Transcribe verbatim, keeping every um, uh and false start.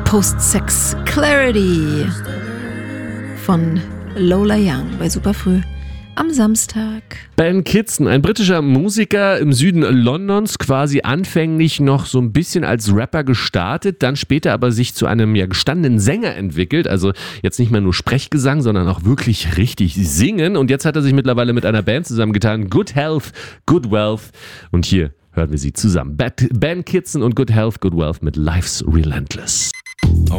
Post-Sex Clarity von Lola Young bei Superfrüh am Samstag. Ben Kitson, ein britischer Musiker im Süden Londons, quasi anfänglich noch so ein bisschen als Rapper gestartet, dann später aber sich zu einem ja gestandenen Sänger entwickelt, also jetzt nicht mehr nur Sprechgesang, sondern auch wirklich richtig singen, und jetzt hat er sich mittlerweile mit einer Band zusammengetan, Good Health, Good Wealth, und hier hören wir sie zusammen. Ben Kitson und Good Health, Good Wealth mit Life's Relentless.